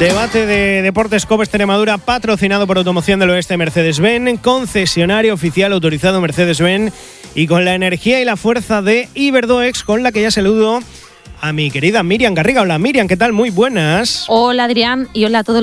Debate de Deportes Cope Extremadura, patrocinado por Automoción del Oeste Mercedes-Benz, concesionario oficial autorizado Mercedes-Benz y con la energía y la fuerza de Iberdoex, con la que ya saludo a mi querida Miriam Garriga. Hola Miriam, ¿qué tal? Muy buenas. Hola Adrián y hola a todos